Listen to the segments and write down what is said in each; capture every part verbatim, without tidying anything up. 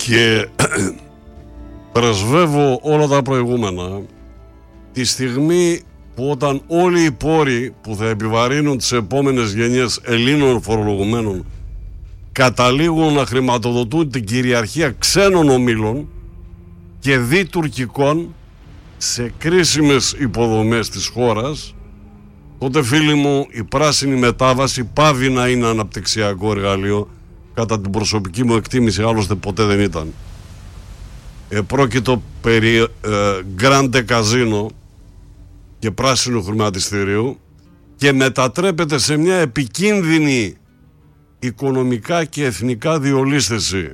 Και πρεσβεύω όλα τα προηγούμενα τη στιγμή που όταν όλοι οι πόροι που θα επιβαρύνουν τις επόμενες γενιές Ελλήνων φορολογουμένων καταλήγουν να χρηματοδοτούν την κυριαρχία ξένων ομίλων και δι τουρκικών σε κρίσιμες υποδομές της χώρας, τότε, φίλοι μου, η πράσινη μετάβαση πάβει να είναι αναπτυξιακό εργαλείο. Κατά την προσωπική μου εκτίμηση, άλλωστε ποτέ δεν ήταν. Επρόκειτο περί ε, γκράντε καζίνο και πράσινου χρηματιστηρίου και μετατρέπεται σε μια επικίνδυνη οικονομικά και εθνικά διολίσθηση.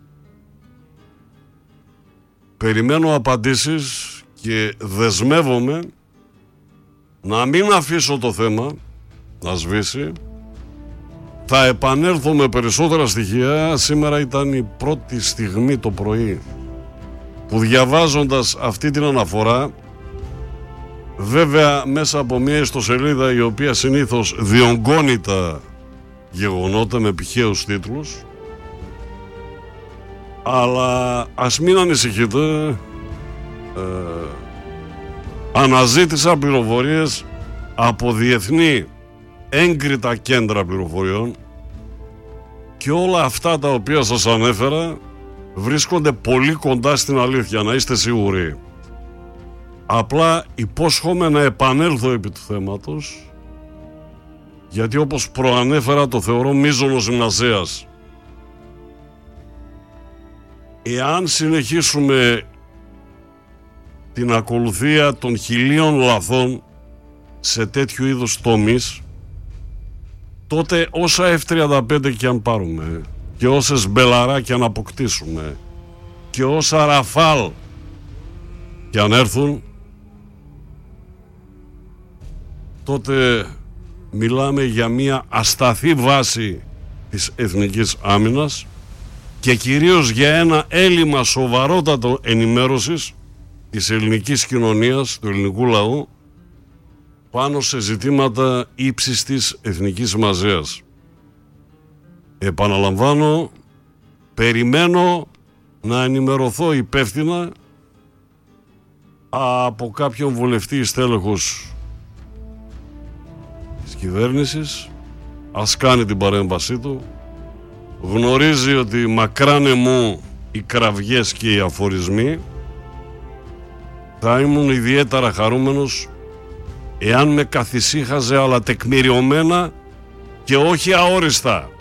Περιμένω απαντήσεις και δεσμεύομαι να μην αφήσω το θέμα να σβήσει. Θα επανέλθω με περισσότερα στοιχεία. Σήμερα ήταν η πρώτη στιγμή το πρωί που, διαβάζοντας αυτή την αναφορά, βέβαια μέσα από μια ιστοσελίδα η οποία συνήθως διονγκώνει τα γεγονότα με πηχαίους τίτλους, αλλά ας μην ανησυχείτε, ε, αναζήτησα πληροφορίες από διεθνή έγκριτα κέντρα πληροφοριών και όλα αυτά τα οποία σας ανέφερα βρίσκονται πολύ κοντά στην αλήθεια, να είστε σίγουροι. Απλά υπόσχομαι να επανέλθω επί του θέματος, γιατί όπως προανέφερα το θεωρώ μείζωνος σημασίας. Εάν συνεχίσουμε την ακολουθία των χιλίων λαθών σε τέτοιου είδους τομείς, τότε όσα εφ τριάντα πέντε και αν πάρουμε και όσες μπελαρά και αν αποκτήσουμε και όσα ραφάλ και αν έρθουν, τότε μιλάμε για μια ασταθή βάση της εθνικής άμυνας και κυρίως για ένα έλλειμμα σοβαρότατο ενημέρωσης της ελληνικής κοινωνίας, του ελληνικού λαού, πάνω σε ζητήματα ύψης της εθνικής σημασίας. Επαναλαμβάνω, περιμένω να ενημερωθώ υπεύθυνα από κάποιον βουλευτή ή στέλεχος της κυβέρνησης. Ας κάνει την παρέμβασή του. Γνωρίζει ότι μακράνε μου οι κραυγές και οι αφορισμοί. Θα ήμουν ιδιαίτερα χαρούμενος εάν με καθησύχαζε, αλλά τεκμηριωμένα και όχι αόριστα.